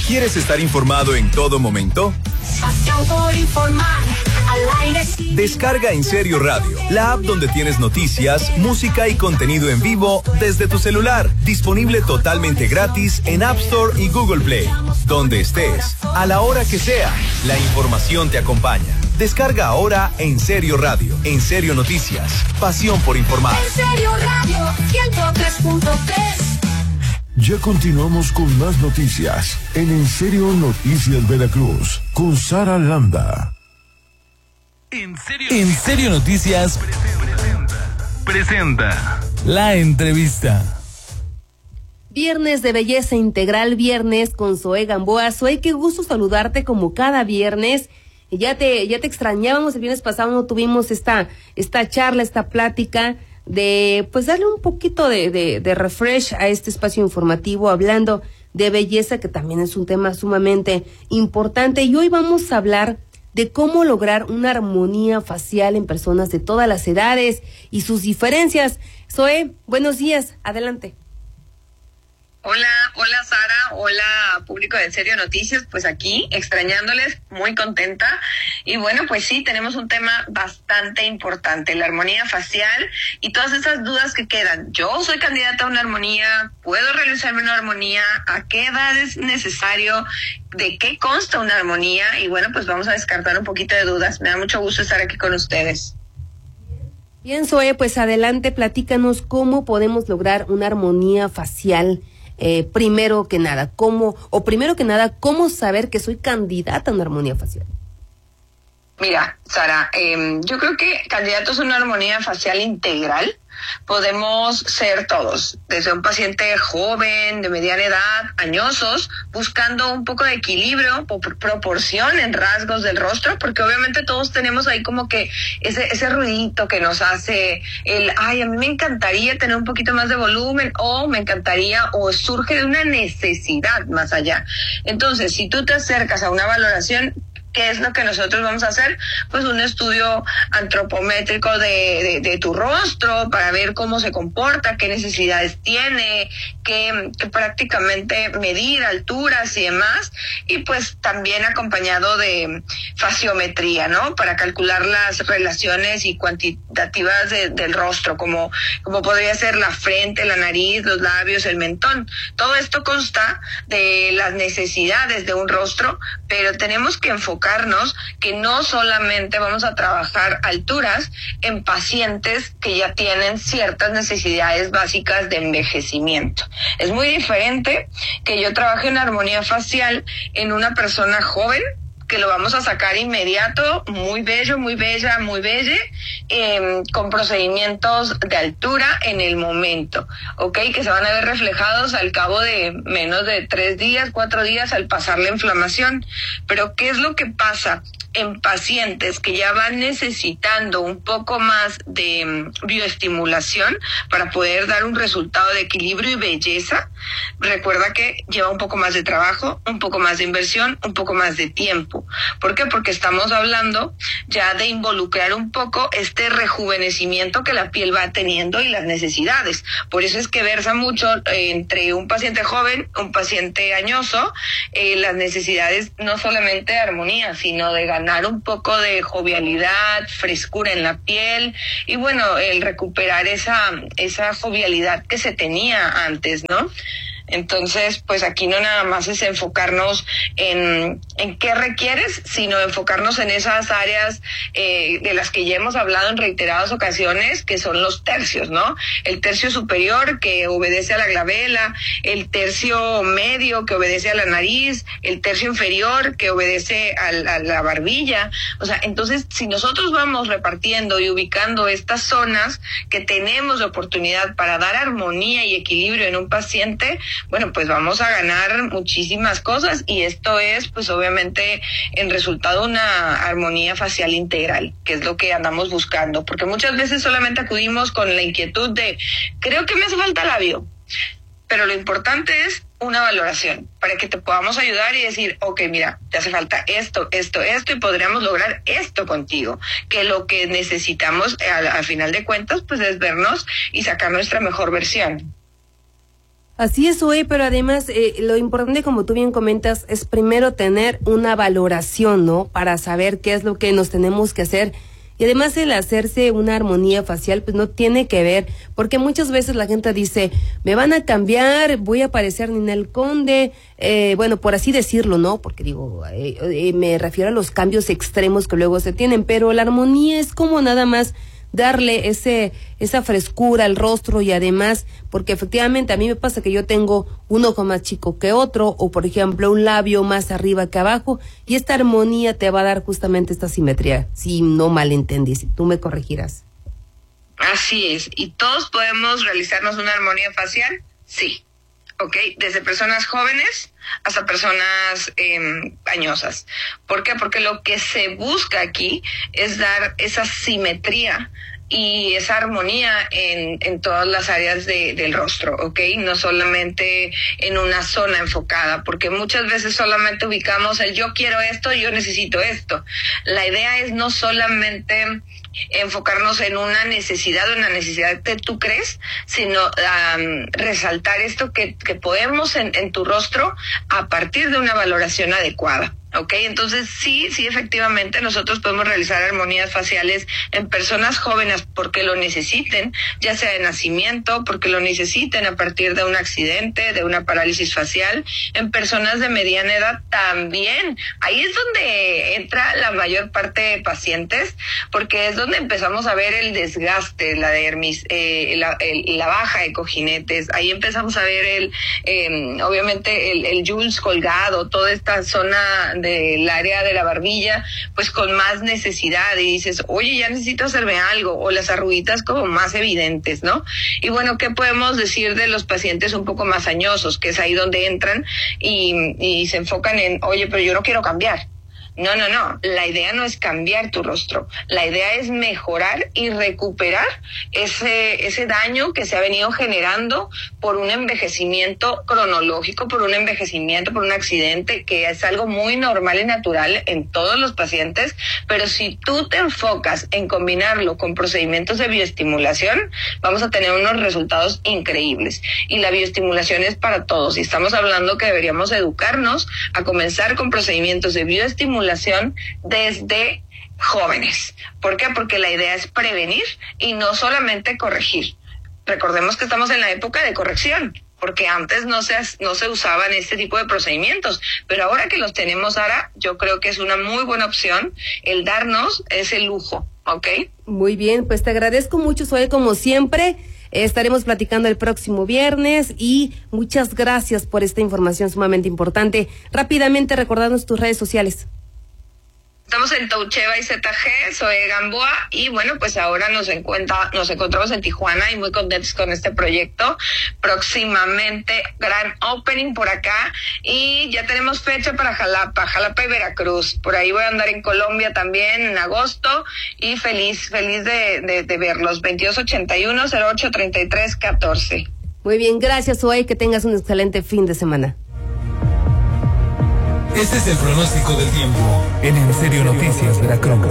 ¿Quieres estar informado en todo momento? Pasión por informar. Al aire sí. Descarga En Serio Radio, la app donde tienes noticias, música y contenido en vivo desde tu celular. Disponible totalmente gratis en App Store y Google Play. Donde estés, a la hora que sea, la información te acompaña. Descarga ahora En Serio Radio, En Serio Noticias. Pasión por informar. En Serio Radio 103.3. Ya continuamos con más noticias en Serio Noticias Veracruz con Sara Landa. En Serio Noticias presenta la entrevista. Viernes de Belleza Integral, viernes con Zoe Gamboa. Zoe, qué gusto saludarte como cada viernes. Ya te extrañábamos, el viernes pasado no tuvimos esta charla, esta plática de pues darle un poquito de refresh a este espacio informativo hablando de belleza, que también es un tema sumamente importante. Y hoy vamos a hablar de cómo lograr una armonía facial en personas de todas las edades y sus diferencias. Zoe, buenos días, adelante. Hola Sara, hola público de En Serio Noticias, pues aquí extrañándoles, muy contenta. Y bueno, pues sí, tenemos un tema bastante importante, la armonía facial y todas esas dudas que quedan. Yo soy candidata a una armonía, ¿puedo realizarme una armonía? ¿A qué edad es necesario? ¿De qué consta una armonía? Y bueno, pues vamos a descartar un poquito de dudas. Me da mucho gusto estar aquí con ustedes. Bien, Zoe, pues adelante, platícanos cómo podemos lograr una armonía facial. Primero que nada, ¿cómo saber que soy candidata a una armonía facial? Mira, Sara, yo creo que candidatos a una armonía facial integral podemos ser todos, desde un paciente joven, de mediana edad, añosos, buscando un poco de equilibrio, proporción en rasgos del rostro, porque obviamente todos tenemos ahí como que ese ruidito que nos hace a mí me encantaría tener un poquito más de volumen, o me encantaría, o surge de una necesidad más allá. Entonces, si tú te acercas a una valoración, ¿qué es lo que nosotros vamos a hacer? Pues un estudio antropométrico de tu rostro para ver cómo se comporta, qué necesidades tiene, que prácticamente medir alturas y demás, y pues también acompañado de faciometría, ¿no? Para calcular las relaciones y cuantitativas del rostro, como podría ser la frente, la nariz, los labios, el mentón. Todo esto consta de las necesidades de un rostro, pero tenemos que enfocarnos que no solamente vamos a trabajar alturas en pacientes que ya tienen ciertas necesidades básicas de envejecimiento. Es muy diferente que yo trabaje en armonía facial en una persona joven, que lo vamos a sacar inmediato, muy bello, muy bella, muy belle, con procedimientos de altura en el momento, ¿ok? Que se van a ver reflejados al cabo de menos de 3 días, 4 días al pasar la inflamación. Pero ¿qué es lo que pasa en pacientes que ya van necesitando un poco más de bioestimulación para poder dar un resultado de equilibrio y belleza? Recuerda que lleva un poco más de trabajo, un poco más de inversión, un poco más de tiempo. ¿Por qué? Porque estamos hablando ya de involucrar un poco este rejuvenecimiento que la piel va teniendo y las necesidades. Por eso es que versa mucho entre un paciente joven, un paciente añoso, las necesidades no solamente de armonía, sino de ganar un poco de jovialidad, frescura en la piel y bueno, el recuperar esa jovialidad que se tenía antes, ¿no? Entonces, pues aquí no nada más es enfocarnos en qué requieres, sino enfocarnos en esas áreas de las que ya hemos hablado en reiteradas ocasiones, que son los tercios, ¿no? El tercio superior, que obedece a la glabela, el tercio medio, que obedece a la nariz, el tercio inferior, que obedece a la barbilla. O sea, entonces, si nosotros vamos repartiendo y ubicando estas zonas que tenemos de oportunidad para dar armonía y equilibrio en un paciente, bueno, pues vamos a ganar muchísimas cosas, y esto es, pues obviamente, en resultado una armonía facial integral, que es lo que andamos buscando, porque muchas veces solamente acudimos con la inquietud de, creo que me hace falta labio, pero lo importante es una valoración, para que te podamos ayudar y decir, ok, mira, te hace falta esto, y podríamos lograr esto contigo, que lo que necesitamos al final de cuentas, pues es vernos y sacar nuestra mejor versión. Así es, Zoe, pero además lo importante, como tú bien comentas, es primero tener una valoración, ¿no? Para saber qué es lo que nos tenemos que hacer. Y además el hacerse una armonía facial, pues no tiene que ver, porque muchas veces la gente dice, me van a cambiar, voy a parecer Ninel Conde, bueno, por así decirlo, ¿no? Porque digo, me refiero a los cambios extremos que luego se tienen, pero la armonía es como nada más darle esa frescura al rostro y además, porque efectivamente a mí me pasa que yo tengo un ojo más chico que otro, o por ejemplo un labio más arriba que abajo, y esta armonía te va a dar justamente esta simetría, si no malentendí, si tú me corregirás. Así es, ¿y todos podemos realizarnos una armonía facial? Sí. ¿Ok? Desde personas jóvenes hasta personas añosas. ¿Por qué? Porque lo que se busca aquí es dar esa simetría y esa armonía en todas las áreas del rostro, ¿ok? No solamente en una zona enfocada, porque muchas veces solamente ubicamos el yo quiero esto, yo necesito esto. La idea es no solamente enfocarnos en una necesidad que tú crees, sino resaltar esto que podemos en tu rostro a partir de una valoración adecuada. ¿Ok? Entonces sí, efectivamente nosotros podemos realizar armonías faciales en personas jóvenes porque lo necesiten, ya sea de nacimiento, porque lo necesiten a partir de un accidente, de una parálisis facial, en personas de mediana edad también. Ahí es donde entra la mayor parte de pacientes, porque es donde empezamos a ver el desgaste, la dermis, la baja de cojinetes, ahí empezamos a ver obviamente el Jules colgado, toda esta zona del área de la barbilla, pues con más necesidad, y dices, oye, ya necesito hacerme algo, o las arruguitas como más evidentes, ¿no? Y bueno, ¿qué podemos decir de los pacientes un poco más añosos? Que es ahí donde entran y se enfocan en, oye, pero yo no quiero cambiar. No, la idea no es cambiar tu rostro, la idea es mejorar y recuperar ese daño que se ha venido generando por un envejecimiento cronológico, por un accidente, que es algo muy normal y natural en todos los pacientes, pero si tú te enfocas en combinarlo con procedimientos de bioestimulación, vamos a tener unos resultados increíbles. Y la bioestimulación es para todos, y estamos hablando que deberíamos educarnos a comenzar con procedimientos de bioestimulación desde jóvenes. ¿Por qué? Porque la idea es prevenir y no solamente corregir. Recordemos que estamos en la época de corrección, porque antes no se usaban este tipo de procedimientos, pero ahora que los tenemos, Ara, yo creo que es una muy buena opción el darnos ese lujo, ¿ok? Muy bien, pues te agradezco mucho, Zoe, como siempre. Estaremos platicando el próximo viernes y muchas gracias por esta información sumamente importante. Rápidamente, recordarnos tus redes sociales. Estamos en Toucheva y ZG, soy Gamboa, y bueno, pues ahora nos encontramos en Tijuana y muy contentos con este proyecto. Próximamente, gran opening por acá, y ya tenemos fecha para Jalapa y Veracruz. Por ahí voy a andar en Colombia también en agosto, y feliz de verlos. 2281-083314. Muy bien, gracias, Zoe, que tengas un excelente fin de semana. Este es el pronóstico del tiempo en Serio Noticias Veracruz.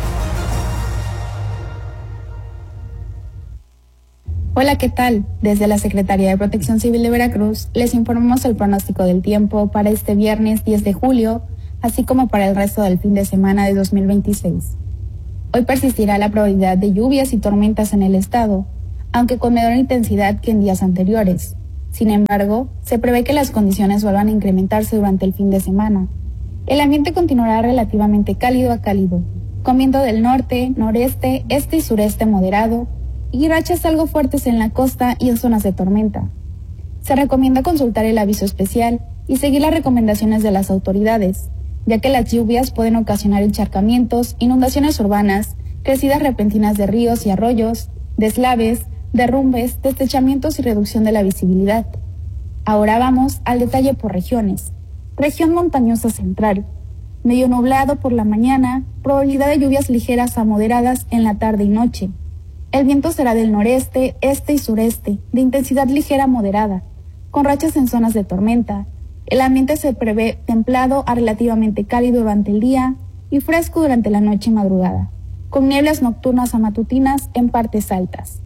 Hola, ¿qué tal? Desde la Secretaría de Protección Civil de Veracruz les informamos el pronóstico del tiempo para este viernes 10 de julio, así como para el resto del fin de semana de 2026. Hoy persistirá la probabilidad de lluvias y tormentas en el estado, aunque con menor intensidad que en días anteriores. Sin embargo, se prevé que las condiciones vuelvan a incrementarse durante el fin de semana. El ambiente continuará relativamente cálido a cálido, con viento del norte, noreste, este y sureste moderado, y rachas algo fuertes en la costa y en zonas de tormenta. Se recomienda consultar el aviso especial y seguir las recomendaciones de las autoridades, ya que las lluvias pueden ocasionar encharcamientos, inundaciones urbanas, crecidas repentinas de ríos y arroyos, deslaves, derrumbes, deslizamientos y reducción de la visibilidad. Ahora vamos al detalle por regiones. Región montañosa central. Medio nublado por la mañana, probabilidad de lluvias ligeras a moderadas en la tarde y noche. El viento será del noreste, este y sureste, de intensidad ligera a moderada, con rachas en zonas de tormenta. El ambiente se prevé templado a relativamente cálido durante el día y fresco durante la noche y madrugada, con nieblas nocturnas a matutinas en partes altas.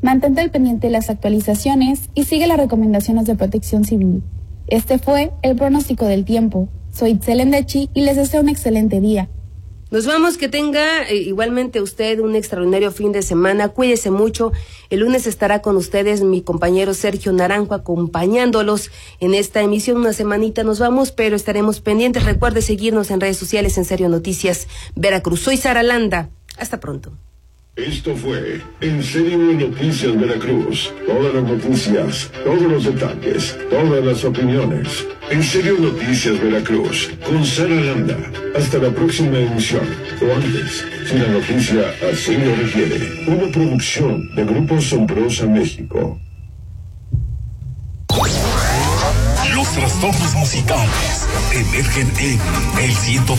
Mantente al pendiente de las actualizaciones y sigue las recomendaciones de Protección Civil. Este fue el pronóstico del tiempo. Soy Itzel Endechi y les deseo un excelente día. Nos vamos, que tenga igualmente usted un extraordinario fin de semana. Cuídese mucho. El lunes estará con ustedes mi compañero Sergio Naranjo acompañándolos en esta emisión. Una semanita nos vamos, pero estaremos pendientes. Recuerde seguirnos en redes sociales en Serio Noticias Veracruz. Soy Sara Landa. Hasta pronto. Esto fue En Serio Noticias Veracruz. Todas las noticias, todos los detalles, todas las opiniones. En Serio Noticias Veracruz, con Sara Landa. Hasta la próxima emisión, o antes, si la noticia así lo requiere. Una producción de Grupo Sombrosa México. Los trastornos musicales emergen en el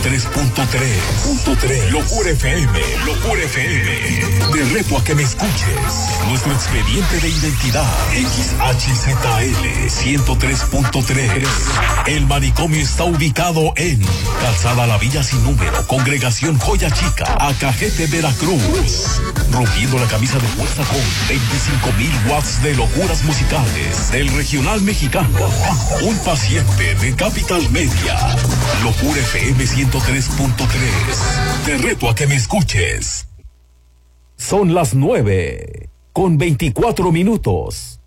103.3. Locura FM. Te reto a que me escuches. Nuestro expediente de identidad XHZL 103.3. El manicomio está ubicado en Calzada La Villa Sin Número, Congregación Joya Chica, Acajete, Veracruz. Rompiendo la camisa de fuerza con 25,000 watts de locuras musicales del regional mexicano. Un paciente de Capital Media. Locura FM 103.3. Te reto a que me escuches. Son las 9:24.